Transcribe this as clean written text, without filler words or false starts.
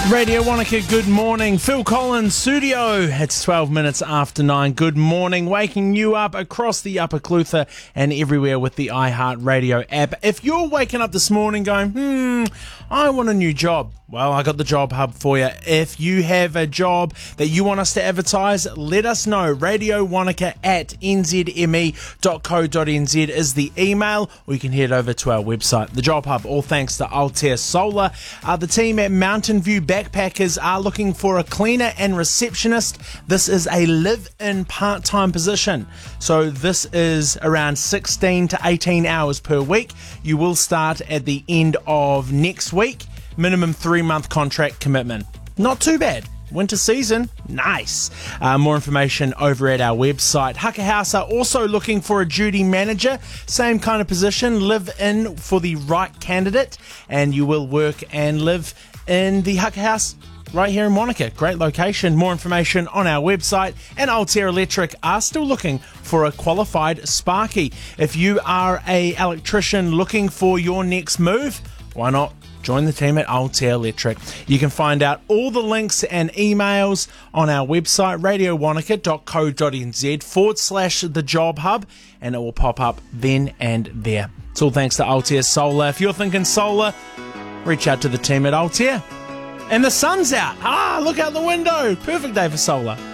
Radio Wanaka, good morning. Phil Collins, studio. It's 12 minutes after 9. Good morning. Waking you up across the Upper Clutha and everywhere with the iHeartRadio app. If you're waking up this morning going, I want a new job. Well, I got the Job Hub for you. If you have a job that you want us to advertise, let us know. radiowanaka@nzme.co.nz is the email, or you can head over to our website. The Job Hub, all thanks to Altair Solar. The team at Mountain View Backpackers are looking for a cleaner and receptionist. This is a live-in part-time position. So this is around 16 to 18 hours per week. You will start at the end of next week. Minimum 3-month contract commitment. Not too bad. Winter season, nice. More information over at our website. Haka House are also looking for a duty manager. Same kind of position, live in for the right candidate. And you will work and live in the Haka House right here in Wanaka. Great location. More information on our website. And Altair Electric are still looking for a qualified sparky. If you are a electrician looking for your next move, why not join the team at Altair Electric? You can find out all the links and emails on our website, radiowanaka.co.nz/the Job Hub, and it will pop up then and there. It's all thanks to Altair Solar. If you're thinking solar, reach out to the team at Altair. And the sun's out. Look out the window. Perfect day for solar.